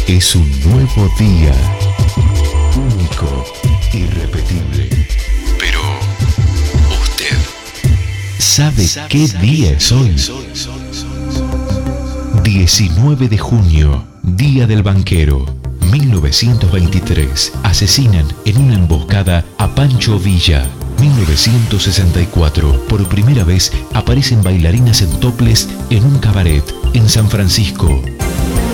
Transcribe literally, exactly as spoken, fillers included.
Es un nuevo día, único, irrepetible. Pero, ¿usted sabe qué día es hoy? diecinueve de junio, Día del Banquero. mil novecientos veintitrés. Asesinan en una emboscada a Pancho Villa. mil novecientos sesenta y cuatro. Por primera vez aparecen bailarinas en toples en un cabaret en San Francisco.